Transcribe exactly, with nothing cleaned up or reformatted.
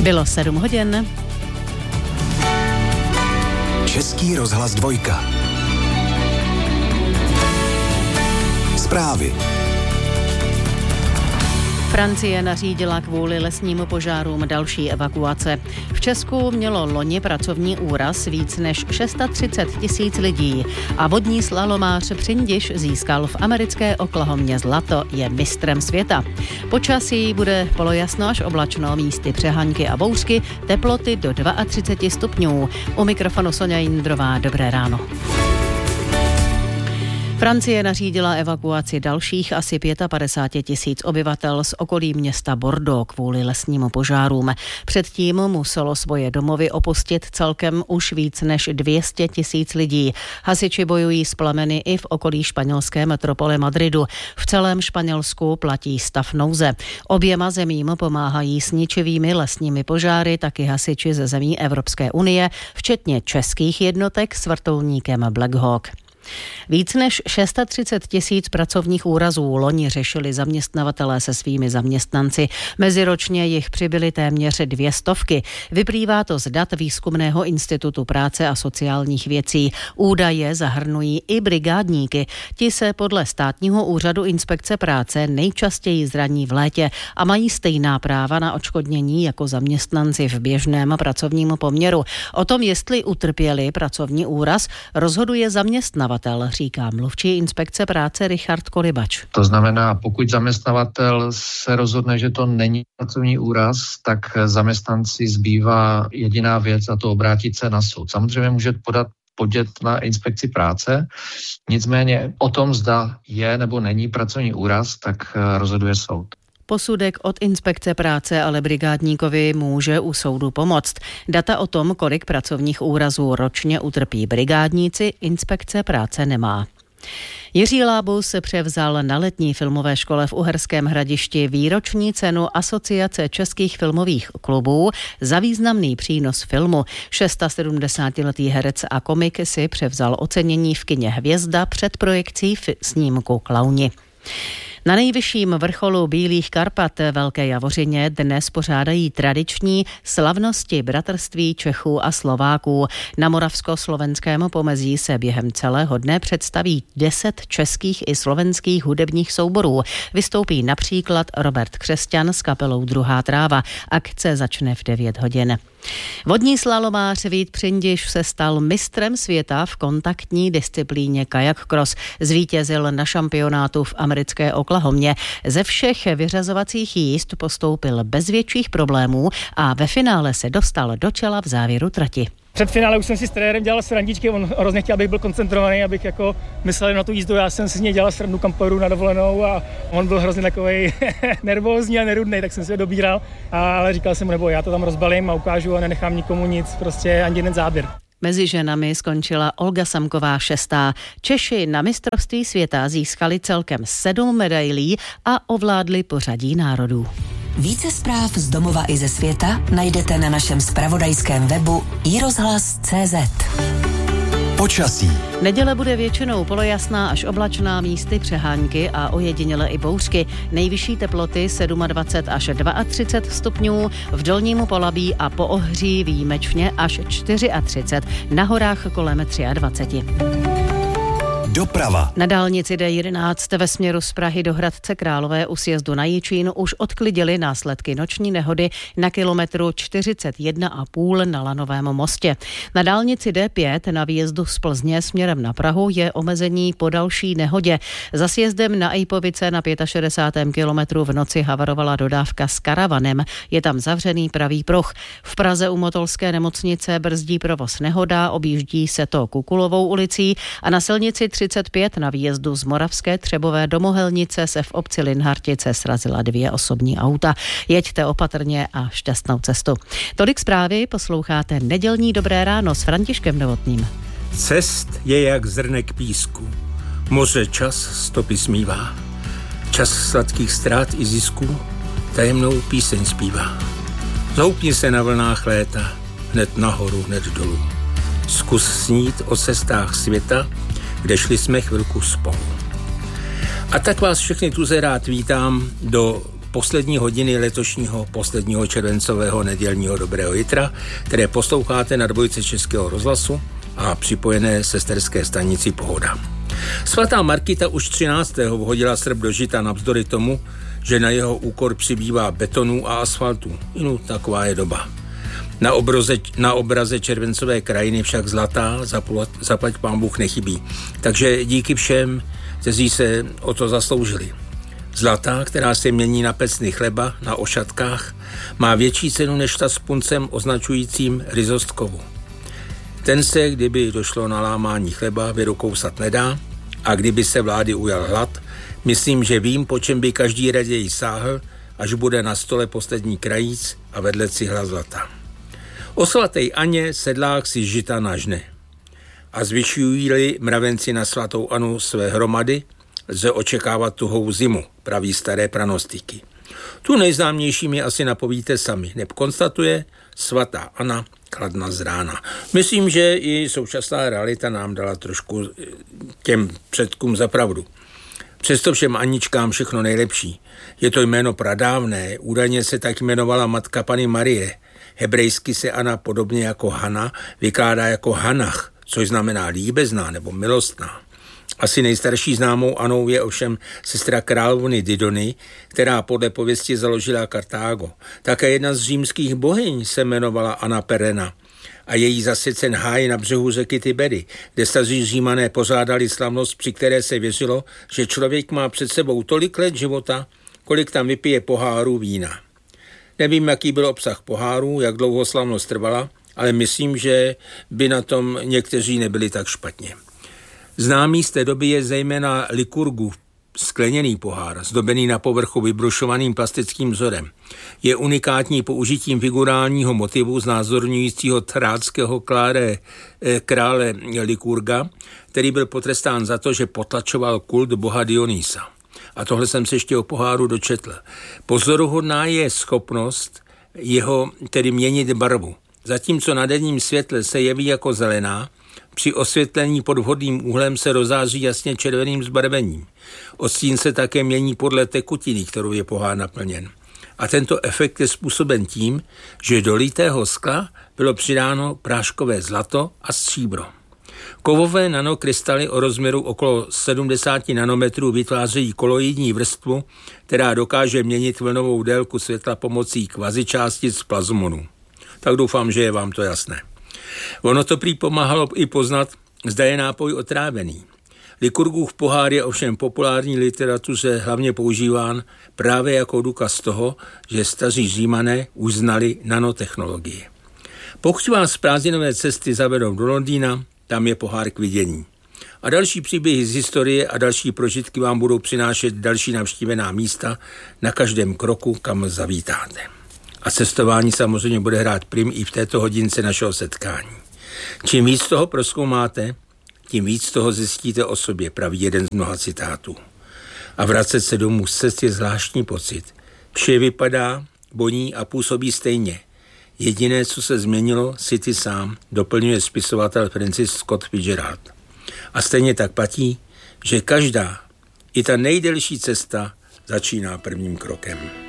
Bylo sedm hodin. Český rozhlas dvojka. Zprávy. Francie nařídila kvůli lesním požárům další evakuace. V Česku mělo loni pracovní úraz víc než třicet šest tisíc lidí a vodní slalomář Přindiš získal v americké Oklahomě zlato, je mistrem světa. Počasí bude polojasno až oblačno, místy přehaňky a bouřky, teploty do třicet dva stupňů. U mikrofonu Soňa Jindrová, dobré ráno. Francie nařídila evakuaci dalších asi padesát pět tisíc obyvatel z okolí města Bordeaux kvůli lesním požárům. Předtím muselo svoje domovy opustit celkem už víc než dvě stě tisíc lidí. Hasiči bojují s plameny i v okolí španělské metropole Madridu. V celém Španělsku platí stav nouze. Oběma zemím pomáhají s ničivými lesními požáry taky hasiči ze zemí Evropské unie, včetně českých jednotek s vrtulníkem Black Hawk. Víc než třicet šest tisíc pracovních úrazů loni řešili zaměstnavatelé se svými zaměstnanci. Meziročně jich přibyly téměř dvě stovky. Vyplývá to z dat Výzkumného institutu práce a sociálních věcí. Údaje zahrnují i brigádníky. Ti se podle Státního úřadu inspekce práce nejčastěji zraní v létě a mají stejná práva na odškodnění jako zaměstnanci v běžném pracovním poměru. O tom, jestli utrpěli pracovní úraz, rozhoduje zaměstnavatel, říká mluvčí inspekce práce Richard Kolibač. To znamená, pokud zaměstnavatel se rozhodne, že to není pracovní úraz, tak zaměstnanci zbývá jediná věc, a to obrátit se na soud. Samozřejmě může podat podnět na inspekci práce, nicméně o tom, zda je nebo není pracovní úraz, tak rozhoduje soud. Posudek od inspekce práce ale brigádníkovi může u soudu pomoct. Data o tom, kolik pracovních úrazů ročně utrpí brigádníci, inspekce práce nemá. Jiří Lábus se převzal na letní filmové škole v Uherském Hradišti výroční cenu Asociace českých filmových klubů za významný přínos filmu. sedmdesátšestiletý herec a komik si převzal ocenění v kině Hvězda před projekcí snímku Klauni. Na nejvyšším vrcholu Bílých Karpat Velké Javořině dnes pořádají tradiční slavnosti bratrství Čechů a Slováků. Na moravsko-slovenském pomezí se během celého dne představí deset českých i slovenských hudebních souborů. Vystoupí například Robert Křesťan s kapelou Druhá tráva. Akce začne v devět hodin. Vodní slalomář Vít Přindiš se stal mistrem světa v kontaktní disciplíně kajak cross. Zvítězil na šampionátu v americké Oklahomě. Ze všech vyřazovacích jízd postoupil bez větších problémů a ve finále se dostal do čela v závěru trati. Před finále už jsem si s trenérem dělal srandičky, on hrozně chtěl, abych byl koncentrovaný, abych jako myslel na tu jízdu, já jsem si z něj dělal srandu kamporu na dovolenou a on byl hrozně takovej nervózní a nerudnej, tak jsem si ho dobíral, ale říkal jsem mu, nebo já to tam rozbalím a ukážu a nenechám nikomu nic, prostě ani jeden záběr. Mezi ženami skončila Olga Samková šestá. Češi na mistrovství světa získali celkem sedm medailí a ovládli pořadí národů. Více zpráv z domova i ze světa najdete na našem zpravodajském webu i rozhlas tečka cé zet. Počasí. Neděle bude většinou polojasná až oblačná, místy přehánky a ojediněle i bouřky. Nejvyšší teploty dvacet sedm až třicet dva stupňů, v dolním Polabí a Poohří výjimečně až třicet čtyři, na horách kolem dvacet tři. Doprava. Na dálnici D jedenáct ve směru z Prahy do Hradce Králové u sjezdu na Jičín už odklidili následky noční nehody na kilometru čtyřicet jedna a půl na Lanovém mostě. Na dálnici D pět na výjezdu z Plzně směrem na Prahu je omezení po další nehodě. Za sjezdem na Ejpovice na šedesátém pátém kilometru v noci havarovala dodávka s karavanem. Je tam zavřený pravý pruh. V Praze u Motolské nemocnice brzdí provoz nehoda, objíždí se to Kukulovou ulicí a na silnici třicet pět na výjezdu z Moravské Třebové do Mohelnice se v obci Linhartice srazila dvě osobní auta. Jeďte opatrně a šťastnou cestu. Tolik zprávy, posloucháte Nedělní dobré ráno s Františkem Novotným. Cest je jak zrnek písku. Moře čas stopy smívá. Čas sladkých ztrát i zisků tajemnou píseň zpívá. Zhoupni se na vlnách léta, hned nahoru, hned dolů. Zkus snít o cestách světa, kde šli jsme chvilku spolu. A tak vás všechny tuze rád vítám do poslední hodiny letošního posledního červencového nedělního dobrého jitra, které posloucháte na dvojce Českého rozhlasu a připojené sesterské stanici Pohoda. Svatá Markita už třináctého vhodila srp do žita navzdory tomu, že na jeho úkor přibývá betonů a asfaltů. Inu, taková je doba. Na obraze, na obraze červencové krajiny však zlatá, zaplať, zaplať pán Bůh nechybí. Takže díky všem, kteří se o to zasloužili. Zlatá, která se mění na pecny chleba, na ošatkách, má větší cenu než ta s puncem označujícím Rizostkovu. Ten se, kdyby došlo na lámání chleba, vyrukousat nedá a kdyby se vlády ujal hlad, myslím, že vím, po čem by každý raději sáhl, až bude na stole poslední krajíc a vedle cihla zlata. O svatej Aně sedlák si žita nažne. A zvyšují-li mravenci na svatou Anu své hromady, lze očekávat tuhou zimu, praví staré pranostiky. Tu nejznámějším je asi napovíte sami, neb konstatuje svatá Anna Kladna z rána. Myslím, že i současná realita nám dala trošku těm předkům za pravdu. Přesto všem Aničkám všechno nejlepší. Je to jméno pradávné, údajně se tak jmenovala matka Panny Marie. Hebrejsky se Anna podobně jako Hana vykládá jako Hanach, což znamená líbezná nebo milostná. Asi nejstarší známou Anou je ovšem sestra královny Didony, která podle pověsti založila Kartágo. Také jedna z římských bohyň se jmenovala Anna Perena a její zasvěcen háj na břehu řeky Tiberi, kde staří Římané pořádali slavnost, při které se věřilo, že člověk má před sebou tolik let života, kolik tam vypije pohárů vína. Nevím, jaký byl obsah pohárů, jak dlouho slavnost trvala, ale myslím, že by na tom někteří nebyli tak špatně. Známý z té doby je zejména Likurgův skleněný pohár, zdobený na povrchu vybrušovaným plastickým vzorem. Je unikátní použitím figurálního motivu znázorňujícího thráckého kláre, eh, krále Likurga, který byl potrestán za to, že potlačoval kult boha Dionýsa. A tohle jsem se ještě o poháru dočetl. Pozoruhodná je schopnost jeho tedy měnit barvu. Zatímco na denním světle se jeví jako zelená, při osvětlení pod vhodným úhlem se rozáří jasně červeným zbarvením. Odstín se také mění podle tekutiny, kterou je pohár naplněn. A tento efekt je způsoben tím, že do litého skla bylo přidáno práškové zlato a stříbro. Kovové nanokrystaly o rozměru okolo sedmdesát nanometrů vytvářejí koloidní vrstvu, která dokáže měnit vlnovou délku světla pomocí kvazičástic plazmonu. Tak doufám, že je vám to jasné. Ono to prý pomáhalo i poznat, zda je nápoj otrávený. Likurgův pohár je ovšem populární literatuře hlavně používán právě jako důkaz toho, že staří Římané už znali nanotechnologii. Pokud vás z prázdninové cesty zavedou do Londýna, tam je pohár k vidění. A další příběhy z historie a další prožitky vám budou přinášet další navštívená místa na každém kroku, kam zavítáte. A cestování samozřejmě bude hrát prim i v této hodince našeho setkání. Čím víc toho prozkoumáte, tím víc toho zjistíte o sobě, praví jeden z mnoha citátů. A vracet se domů z cesty je zvláštní pocit. Vše vypadá, voní a působí stejně. Jediné, co se změnilo, si ty sám, doplňuje spisovatel Francis Scott Fitzgerald. A stejně tak platí, že každá, i ta nejdelší cesta začíná prvním krokem.